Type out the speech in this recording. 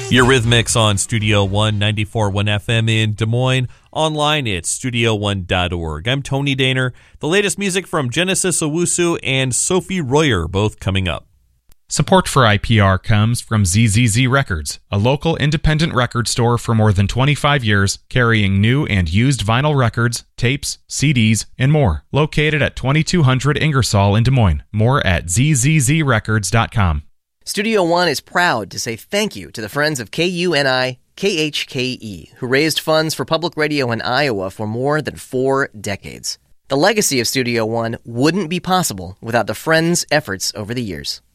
Eurythmics on Studio One, 94.1 FM in Des Moines. Online, it's studio1.org. I'm Tony Daner. The latest music from Genesis Owusu and Sophie Royer, both coming up. Support for IPR comes from ZZZ Records, a local independent record store for more than 25 years, carrying new and used vinyl records, tapes, CDs, and more. Located at 2200 Ingersoll in Des Moines. More at zzzrecords.com. Studio One is proud to say thank you to the friends of KUNI KHKE, who raised funds for public radio in Iowa for more than 4 decades. The legacy of Studio One wouldn't be possible without the friends' efforts over the years.